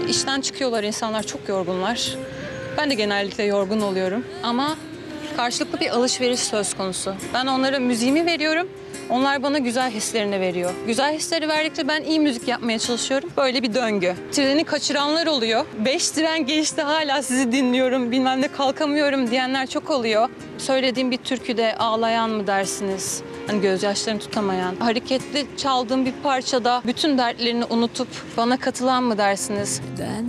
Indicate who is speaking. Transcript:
Speaker 1: İşten çıkıyorlar insanlar, çok yorgunlar. Ben de genellikle yorgun oluyorum ama karşılıklı bir alışveriş söz konusu. Ben onlara müziğimi veriyorum, onlar bana güzel hislerini veriyor. Güzel hisleri verdikçe ben iyi müzik yapmaya çalışıyorum. Böyle bir döngü. Treni kaçıranlar oluyor. 5 tren geçti hala sizi dinliyorum, bilmem ne kalkamıyorum diyenler çok oluyor. Söylediğim bir türküde ağlayan mı dersiniz? Hani gözyaşlarını tutamayan. Hareketli çaldığım bir parçada bütün dertlerini unutup bana katılan mı dersiniz?